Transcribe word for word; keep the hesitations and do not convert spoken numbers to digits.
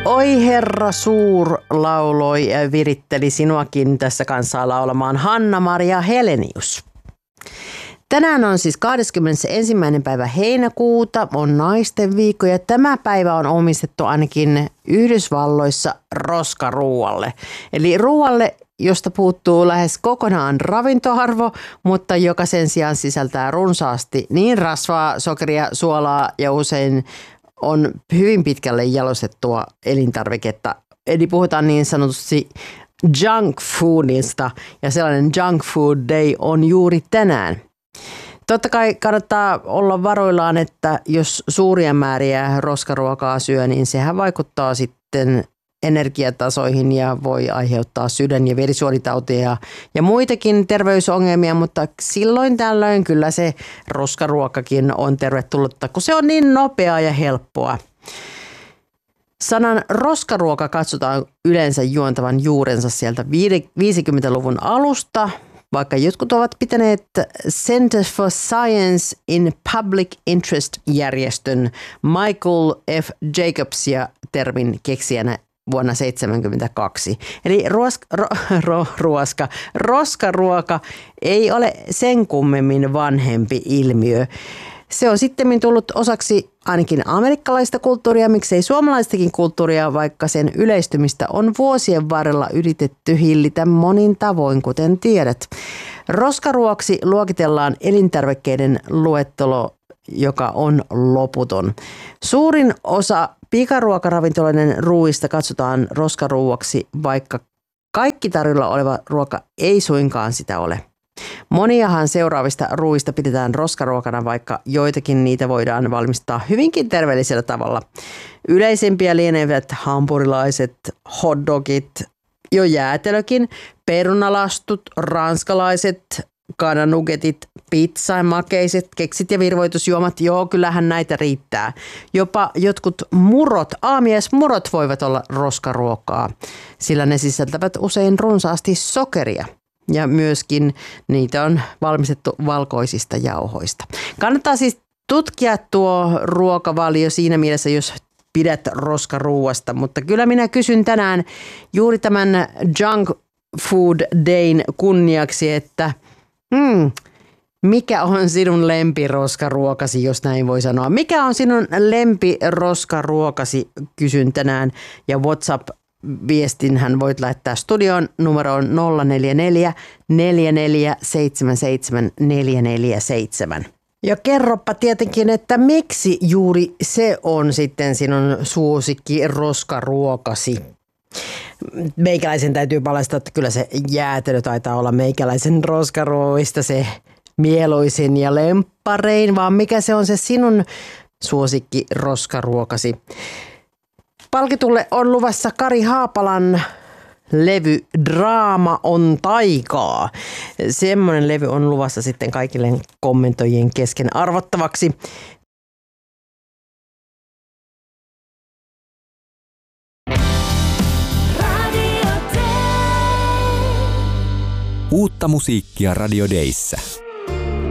Oi herra suur lauloi ja viritteli sinuakin tässä kanssa laulamaan Hanna-Maria Helenius. Tänään on siis kahdeskymmenesensimmäinen päivä heinäkuuta, on naisten viikko ja tämä päivä on omistettu ainakin Yhdysvalloissa roskaruualle. Eli ruualle, josta puuttuu lähes kokonaan ravintoarvo, mutta joka sen sijaan sisältää runsaasti niin rasvaa, sokeria, suolaa ja usein on hyvin pitkälle jalostettua elintarviketta. Eli puhutaan niin sanotusti junk foodista ja sellainen junk food day on juuri tänään. Totta kai kannattaa olla varoillaan, että jos suuria määriä roskaruokaa syö, niin sehän vaikuttaa sitten energiatasoihin ja voi aiheuttaa sydän- ja verisuonitauteja ja muitakin terveysongelmia, mutta silloin tällöin kyllä se roskaruokakin on tervetullutta, kun se on niin nopeaa ja helppoa. Sanan roskaruoka katsotaan yleensä juontavan juurensa sieltä viisikymmentäluvun alusta, vaikka jotkut ovat pitäneet Center for Science in Public Interest-järjestön Michael F. Jacobsia termin keksijänä vuonna seitsemänkymmentäkaksi. Eli ruoska, ro, ro, ruoska, roskaruoka ei ole sen kummemmin vanhempi ilmiö. Se on sittemmin tullut osaksi ainakin amerikkalaista kulttuuria, miksei suomalaistakin kulttuuria, vaikka sen yleistymistä on vuosien varrella yritetty hillitä monin tavoin, kuten tiedät. Roskaruoksi luokitellaan elintarvikkeiden luettelo, joka on loputon. Suurin osa pikaruokaravintoloiden ruuista katsotaan roskaruuaksi, vaikka kaikki tarjolla oleva ruoka ei suinkaan sitä ole. Moniahan seuraavista ruuista pidetään roskaruokana, vaikka joitakin niitä voidaan valmistaa hyvinkin terveellisellä tavalla. Yleisimpiä lienevät hampurilaiset, hotdogit, jo jäätelökin, perunalastut, ranskalaiset, kananugetit, pizza, makeiset, keksit ja virvoitusjuomat. Joo, kyllähän näitä riittää. Jopa jotkut murot, aamiaismurot voivat olla roskaruokaa, sillä ne sisältävät usein runsaasti sokeria. Ja myöskin niitä on valmistettu valkoisista jauhoista. Kannattaa siis tutkia tuo ruokavalio siinä mielessä, jos pidät roskaruuasta. Mutta kyllä minä kysyn tänään juuri tämän Junk Food Dayn kunniaksi, että hmm, mikä on sinun lempiroskaruokasi, jos näin voi sanoa. Mikä on sinun lempiroskaruokasi, kysyn tänään. Ja WhatsApp viestinhän voit laittaa studioon numeroon nolla neljä neljä, neljä neljä seitsemän seitsemän, neljä neljä seitsemän. Ja kerropa tietenkin, että miksi juuri se on sitten sinun suosikki roskaruokasi. Meikäläisen täytyy paljastaa, että kyllä se jäätelö taitaa olla meikäläisen roskaruoista se mieluisin ja lempparein, vaan mikä se on se sinun suosikki roskaruokasi. Palkitulle on luvassa Kari Haapalan levy Draama on taikaa. Semmoinen levy on luvassa sitten kaikille kommentoijien kesken arvottavaksi. Uutta musiikkia Radio Dayssä.